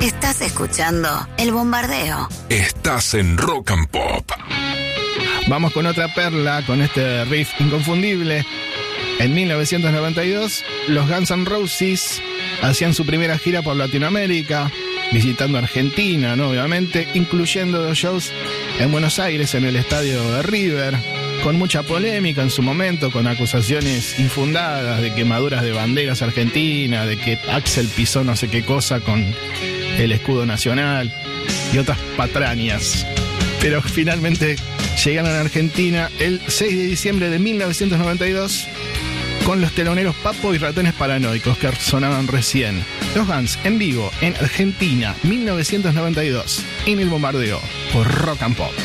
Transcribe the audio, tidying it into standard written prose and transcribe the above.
Estás escuchando El Bombardeo. Estás en Rock and Pop. Vamos con otra perla, con este riff inconfundible. En 1992, los Guns N' Roses hacían su primera gira por Latinoamérica, visitando Argentina, ¿no? Obviamente, incluyendo 2 shows en Buenos Aires, en el estadio de River, con mucha polémica en su momento, con acusaciones infundadas de quemaduras de banderas argentinas, de que Axel pisó no sé qué cosa con el escudo nacional y otras patrañas. Pero finalmente llegaron a Argentina el 6 de diciembre de 1992 con los teloneros Papo y Ratones Paranoicos que sonaban recién. Los Guns en vivo en Argentina, 1992, en El Bombardeo por Rock and Pop.